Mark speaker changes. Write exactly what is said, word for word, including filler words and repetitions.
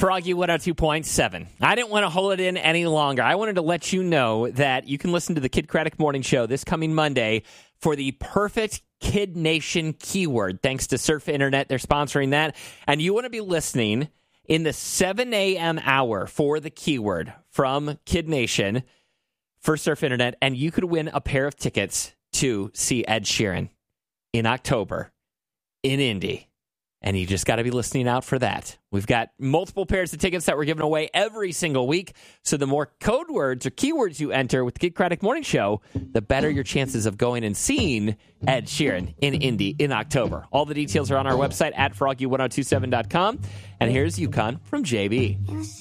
Speaker 1: Froggy one oh two point seven. I didn't want to hold it in any longer. I wanted to let you know that you can listen to the Kid Craddock Morning Show this coming Monday for the perfect Kid Nation keyword. Thanks to Surf Internet. They're sponsoring that. And you want to be listening in the seven a.m. hour for the keyword from Kid Nation for Surf Internet. And you could win a pair of tickets to see Ed Sheeran in October in Indy. And you just got to be listening out for that. We've got multiple pairs of tickets that we're giving away every single week. So the more code words or keywords you enter with the Kid Craddock Morning Show, the better your chances of going and seeing Ed Sheeran in Indy in October. All the details are on our website at froggy ten twenty-seven dot com. And here's UConn from J B.